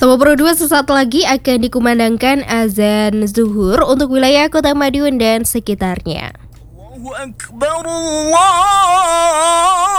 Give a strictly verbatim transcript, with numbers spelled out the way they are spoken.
Sobat Pro dua, sesaat lagi akan dikumandangkan azan zuhur untuk wilayah Kota Madiun dan sekitarnya. Allahu Akbar, Allah